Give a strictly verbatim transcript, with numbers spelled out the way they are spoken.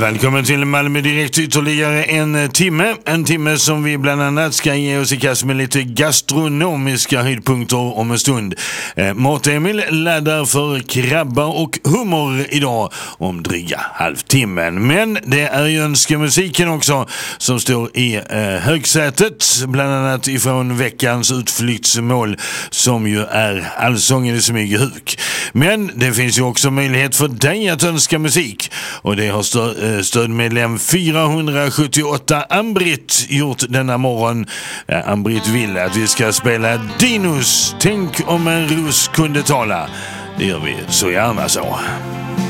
Välkommen till Malmö Direkt, ytterligare en timme. En timme som vi bland annat ska ge oss i kast med lite gastronomiska höjdpunkter om en stund. Eh, Mat-Emil laddar för krabbar och hummer idag om dryga halvtimmen. Men det är ju önskemusiken också som står i eh, högsätet. Bland annat ifrån veckans utflyktsmål som ju är Allsången i Smygehuk. Men det finns ju också möjlighet för dig att önska musik. Och det har stö- stödmedlem fyrahundrasjuttioåtta Ambrit gjort denna morgon. eh, Ambrit vill att vi ska spela Dinos Tänk om en ros kunde tala. Det gör vi så gärna så.